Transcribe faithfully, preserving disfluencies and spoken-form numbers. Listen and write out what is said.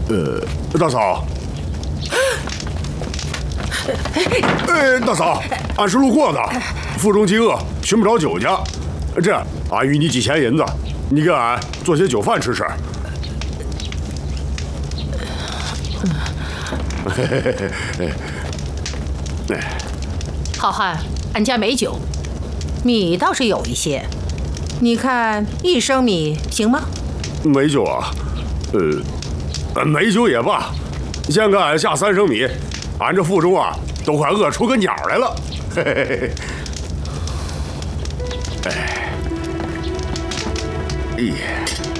呃，大嫂。哎，大嫂，俺是路过的，腹中饥饿，寻不着酒家。这样，俺与你几钱银子，你给俺做些酒饭吃吃。嘿嘿嘿嘿嘿。哎， 好汉，俺家没酒，米倒是有一些，你看一升米行吗？ 没酒啊，呃，没酒也罢，先给俺下三升米，俺这腹中啊都快饿出个鸟来了。嘿嘿嘿。哎，哎。